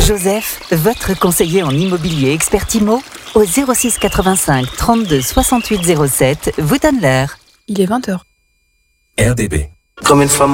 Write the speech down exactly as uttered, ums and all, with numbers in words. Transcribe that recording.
Joseph, votre conseiller en immobilier expert IMO, au zéro six quatre-vingt-cinq trente-deux soixante-huit zéro sept, vous donne l'heure. Il est vingt heures. R D B. Comme une femme